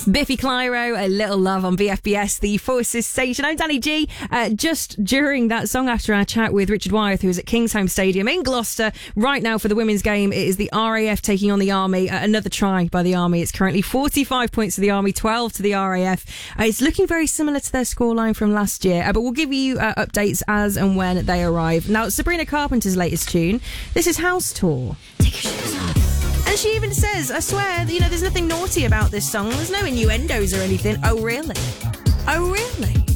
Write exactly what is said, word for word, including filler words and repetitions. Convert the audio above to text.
Biffy Clyro, A Little Love on B F B S, the Forces station. I'm Danny G. Uh, just during that song, after our chat with Richard Wyeth, who's at Kingsholm Stadium in Gloucester right now for the women's game, it is the R A F taking on the Army. Uh, another try by the Army. It's currently forty-five points to the Army, twelve to the R A F. Uh, it's looking very similar to their scoreline from last year, uh, but we'll give you uh, updates as and when they arrive. Now, Sabrina Carpenter's latest tune. This is House Tour. Take your shoes off. And she even says, I swear, you know, there's nothing naughty about this song. There's no innuendos or anything. Oh, really? Oh, really?